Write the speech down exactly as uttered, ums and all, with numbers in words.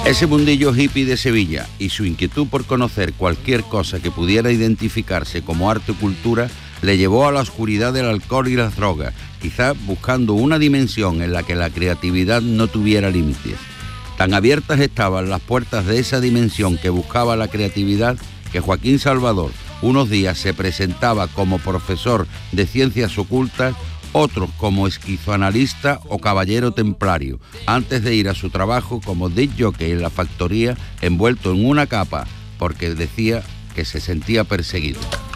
Ese mundillo hippie de Sevilla y su inquietud por conocer cualquier cosa que pudiera identificarse como arte o cultura le llevó a la oscuridad del alcohol y las drogas, quizás buscando una dimensión en la que la creatividad no tuviera límites. Tan abiertas estaban las puertas de esa dimensión que buscaba la creatividad que Joaquín Salvador unos días se presentaba como profesor de ciencias ocultas, otros como esquizoanalista o caballero templario, antes de ir a su trabajo como disc jockey en la factoría envuelto en una capa porque decía que se sentía perseguido.